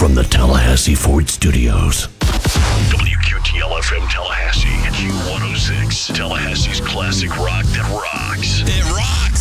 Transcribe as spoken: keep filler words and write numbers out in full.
from the Tallahassee Ford Studios. W Q T L F M Tallahassee, Q one oh six, Tallahassee's classic rock that rocks. It rocks!